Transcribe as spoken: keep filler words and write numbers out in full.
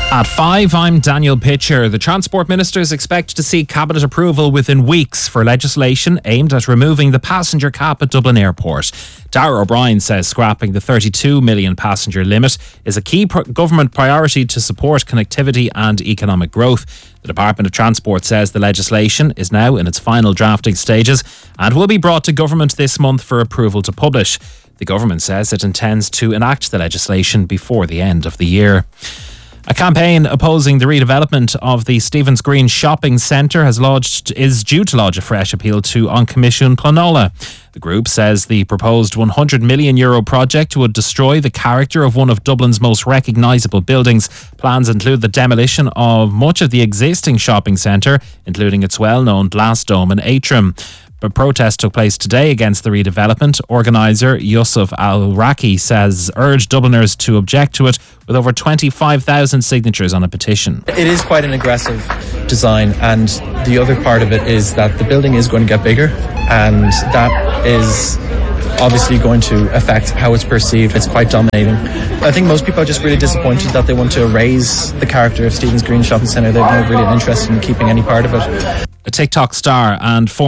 At five, I'm Daniel Pitcher. The Transport Ministers expect to see Cabinet approval within weeks for legislation aimed at removing the passenger cap at Dublin Airport. Darragh O'Brien says scrapping the thirty-two million passenger limit is a key pro- government priority to support connectivity and economic growth. The Department of Transport says the legislation is now in its final drafting stages and will be brought to government this month for approval to publish. The government says it intends to enact the legislation before the end of the year. A campaign opposing the redevelopment of the Stephen's Green shopping centre has lodged is due to lodge a fresh appeal to An Comisiún Pleanála. The group says the proposed one hundred million euro project would destroy the character of one of Dublin's most recognisable buildings. Plans include the demolition of much of the existing shopping centre, including its well-known glass dome and atrium. A protest took place today against the redevelopment. Organiser Yusuf Al-Raki says urged Dubliners to object to it with over twenty-five thousand signatures on a petition. It is quite an aggressive design, and the other part of it is that the building is going to get bigger, and that is obviously going to affect how it's perceived. It's quite dominating. I think most people are just really disappointed that they want to erase the character of Stephen's Green Shopping Centre. They're not really interested in keeping any part of it. A TikTok star and former